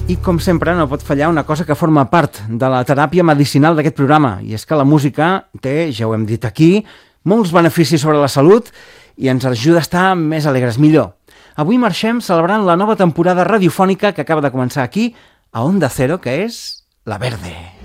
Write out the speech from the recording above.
I com sempre no pot fallar una cosa que forma part de la teràpia medicinal d'aquest programa, i és que la música té, ja ho hem dit aquí, molts beneficis sobre la salut i ens ajuda a estar més alegres, millor. Avui marxem celebrant la nova temporada radiofònica que acaba de començar aquí, a Onda Cero, que és La Verde.